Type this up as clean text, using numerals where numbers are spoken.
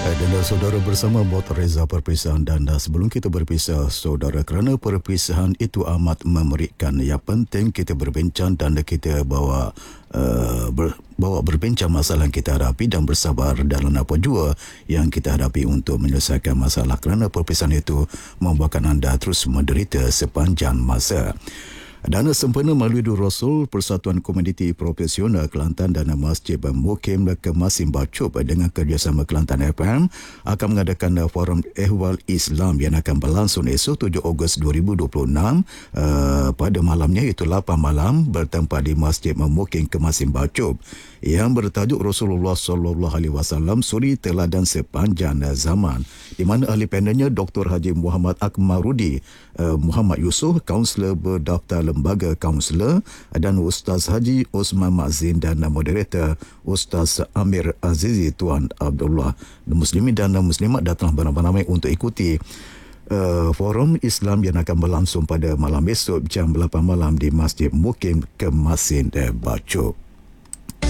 Dan saudara bersama Bot Reza perpisahan dan sebelum kita berpisah saudara, kerana perpisahan itu amat memerikan, yang penting kita berbincang dan kita bawa berbincang masalah yang kita hadapi dan bersabar dalam apa jua yang kita hadapi untuk menyelesaikan masalah, kerana perpisahan itu membuatkan anda terus menderita sepanjang masa. Dana sempena melalui Dur Rasul Persatuan Komuniti Profesional Kelantan dan Masjid Mukim Kemasin Bacup dengan kerjasama Kelantan FM akan mengadakan forum ehwal Islam yang akan berlangsung esok 7 Ogos 2026 pada malamnya, iaitu 8 malam, bertempat di Masjid Mukim Kemasin Bacup yang bertajuk Rasulullah sallallahu alaihi wasallam suri teladan sepanjang zaman, di mana ahli panelnya Dr. Haji Muhammad Akmarudi Muhammad Yusof, kaunselor berdaftar Lembaga Kaunselor, dan Ustaz Haji Osman Mazin dan moderator Ustaz Amir Azizi Tuan Abdullah. Muslimin dan muslimat datang beramai-ramai untuk ikuti forum Islam yang akan berlangsung pada malam esok jam 8 malam di Masjid Mukim Kemasin Bacup.